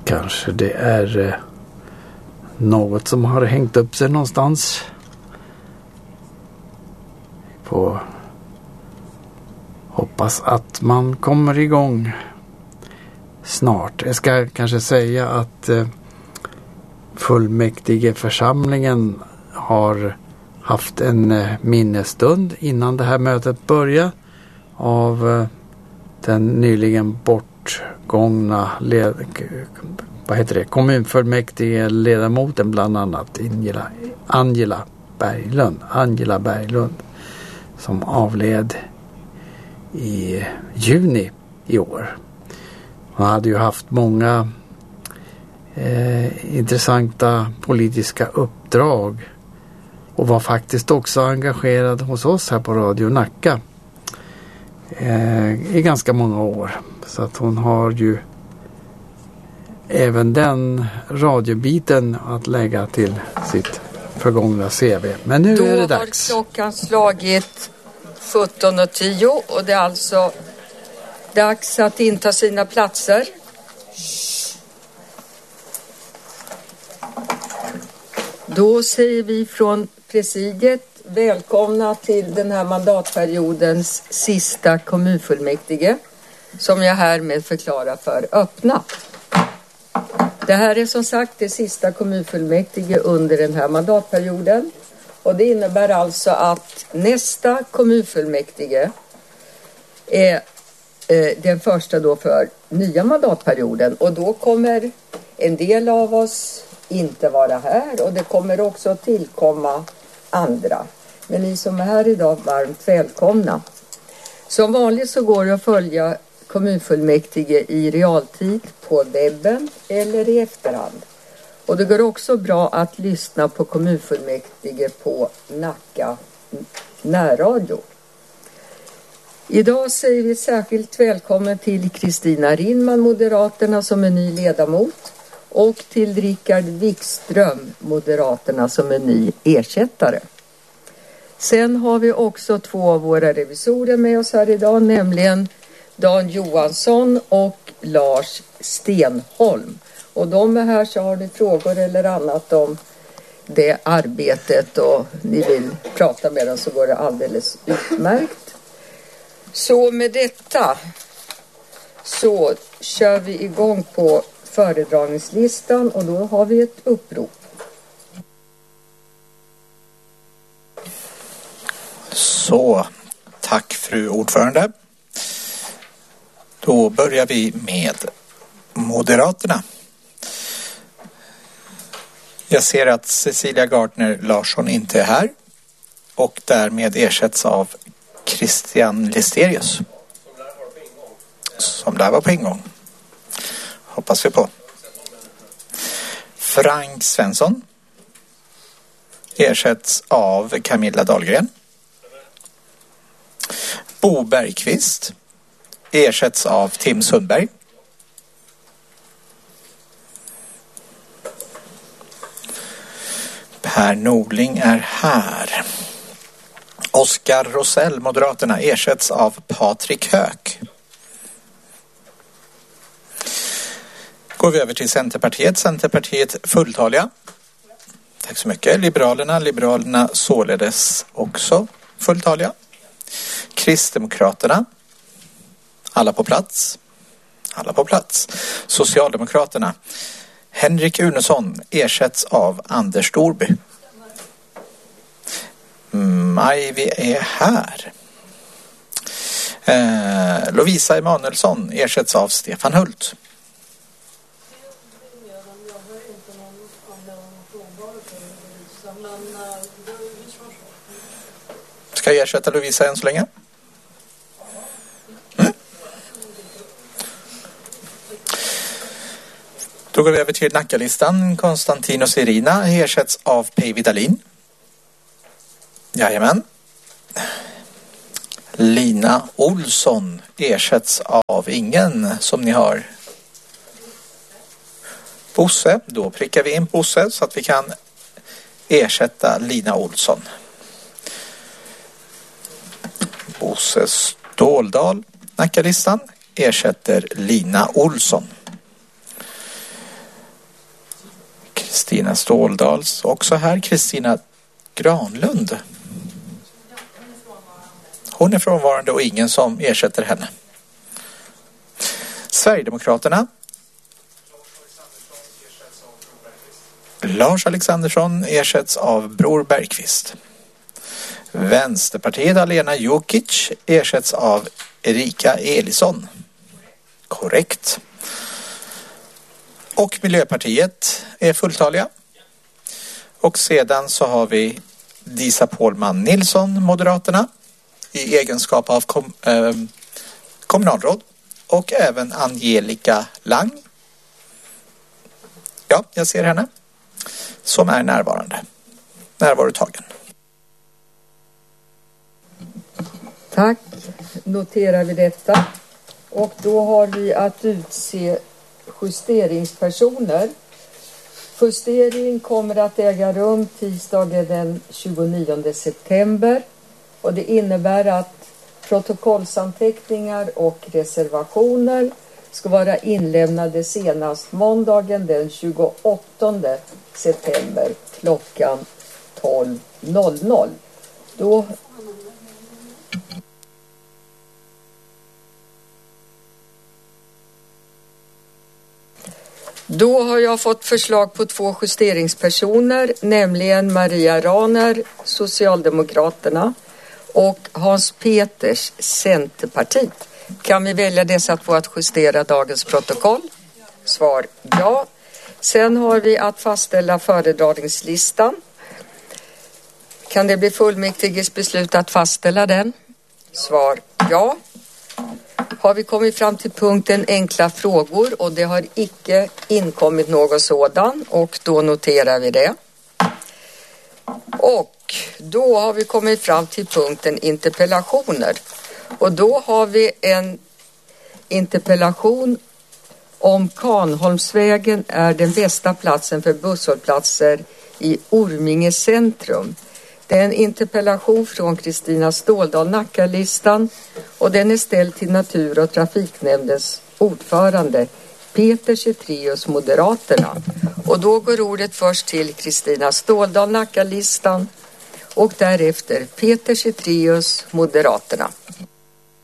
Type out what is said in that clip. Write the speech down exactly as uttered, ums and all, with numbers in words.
Kanske det är eh, något som har hängt upp sig någonstans. På hoppas att man kommer igång snart. Jag ska kanske säga att eh, fullmäktigeförsamlingen har haft en eh, minnesstund innan det här mötet börjar av eh, den nyligen bortgångna led, vad heter det, kommunfullmäktige ledamoten bland annat Angela, Angela Berglund, Angela Berglund som avled i juni i år. Hon hade ju haft många eh, intressanta politiska uppdrag och var faktiskt också engagerad hos oss här på Radio Nacka eh, i ganska många år. Så att hon har ju även den radiobiten att lägga till sitt förgångna C V. Men nu Då är det dags. Då har klockan slagit sjutton och tio och det är alltså dags att inta sina platser. Då säger vi från presidiet välkomna till den här mandatperiodens sista kommunfullmäktige som jag härmed förklarar för öppna. Det här är som sagt det sista kommunfullmäktige under den här mandatperioden och det innebär alltså att nästa kommunfullmäktige är eh, den första då för nya mandatperioden och då kommer en del av oss inte vara här och det kommer också tillkomma andra. Men ni som är här idag varmt välkomna. Som vanligt så går det att följa kommunfullmäktige i realtid på webben eller i efterhand. Och det går också bra att lyssna på kommunfullmäktige på Nacka närradio. Idag säger vi särskilt välkommen till Kristina Rinman, Moderaterna, som är ny ledamot. Och till Rickard Wikström, Moderaterna, som är ny ersättare. Sen har vi också två av våra revisorer med oss här idag, nämligen Dan Johansson och Lars Stenholm. Och de är här, så har ni frågor eller annat om det arbetet och ni vill prata med dem så går det alldeles utmärkt. Så med detta så kör vi igång på föredragningslistan och då har vi ett upprop. Så, tack fru ordförande. Då börjar vi med Moderaterna. Jag ser att Cecilia Gardner Larsson inte är här och därmed ersätts av Christian Listerius. Som där var på ingång. Hoppas vi på. Frank Svensson ersätts av Camilla Dahlgren. Bo Bergqvist ersätts av Tim Sundberg. Per Norling är här. Oskar Rosell, Moderaterna, ersätts av Patrik Höök. Går vi över till Centerpartiet. Centerpartiet fulltaliga. Tack så mycket. Liberalerna. Liberalerna således också fulltaliga. Kristdemokraterna. Alla på plats. Alla på plats. Socialdemokraterna. Henrik Unesson ersätts av Anders Storby. Maj, vi är här. Eh, Lovisa Emanuelsson ersätts av Stefan Hult. Ska jag ersätta Lovisa än så länge? Mm. Då går vi över till Nackalistan. Konstantinos Irina ersätts av Päivi Dahlin. Jajamän. Lina Olsson ersätts av ingen som ni har. Bosse, då prickar vi in Bosse så att vi kan ersätta Lina Olsson. Bosse Ståldal, Nackalistan, ersätter Lina Olsson. Kristina Ståldals också här. Kristina Granlund. Hon är frånvarande och ingen som ersätter henne. Sverigedemokraterna. Lars Alexandersson ersätts av Bror Bergqvist. Vänsterpartiet Alena Jokic ersätts av Erika Elisson. Korrekt. Och Miljöpartiet är fulltaliga. Och sedan så har vi Disa Pålman Nilsson, Moderaterna, i egenskap av kom, eh, kommunalråd. Och även Angelica Lang. Ja, jag ser henne. Som är närvarande. Närvarotagen. Tack. Noterar vi detta. Och då har vi att utse justeringspersoner. Justering kommer att äga rum tisdagen den tjugonionde september. Och det innebär att protokollsanteckningar och reservationer ska vara inlämnade senast måndagen den tjugoåttonde september klockan tolv noll noll. Då Då har jag fått förslag på två justeringspersoner, nämligen Maria Raner, Socialdemokraterna, och Hans Peters, Centerpartiet. Kan vi välja dessa två att justera dagens protokoll? Svar ja. Sen har vi att fastställa föredragningslistan. Kan det bli fullmäktiges beslut att fastställa den? Svar ja. Har vi kommit fram till punkten enkla frågor och det har icke inkommit någon sådan och då noterar vi det. Och då har vi kommit fram till punkten interpellationer och då har vi en interpellation om Kanholmsvägen är den bästa platsen för busshållplatser i Orminge centrum. Det är en interpellation från Kristina Ståldal, Nacka-listan, och den är ställd till Natur- och trafiknämndens ordförande Peter Cetreus, Moderaterna. Och då går ordet först till Kristina Ståldal, Nacka-listan, och därefter Peter Cetreus, Moderaterna.